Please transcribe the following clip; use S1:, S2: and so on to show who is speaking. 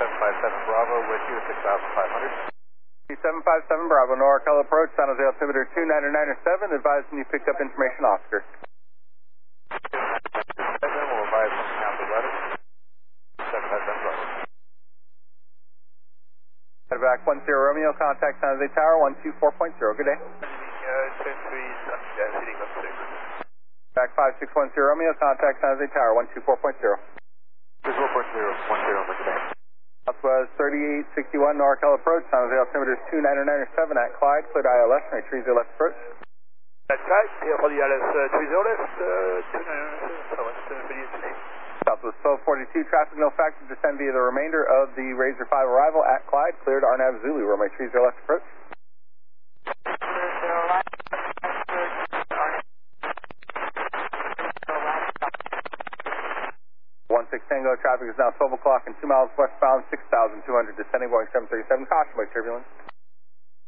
S1: 757 Bravo with you at 6,500.
S2: 757 Bravo, NorCal approach, San Jose altimeter 2997, advising you picked up information Oscar.
S1: We'll advise on count the weather. 757 Bravo.
S2: Head back 10 Romeo, contact San Jose Tower 124.0, good day.
S1: 10-3, heading up 6.
S2: Back 5610 Romeo, contact San Jose Tower 124.0.
S1: 4.0, 10 over today.
S2: Southwest 3861 NorCal approach, San Jose altimeter 2997 at Clyde, cleared ILS, and 30 left approach.
S1: That's right, for the ILS 30 left, 2997, Southwest 3860.
S2: Southwest 1242, traffic no factor, descend via the remainder of the Razor 5 arrival at Clyde, cleared RNAV Zulu, runway 30 left approach. 16 Tango, traffic is now 12 o'clock and 2 miles westbound, 6,200, descending Boeing 737, caution by turbulence.